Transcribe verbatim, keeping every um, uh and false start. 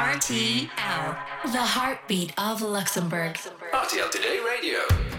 R T L, the heartbeat of Luxembourg. R T L Today Radio.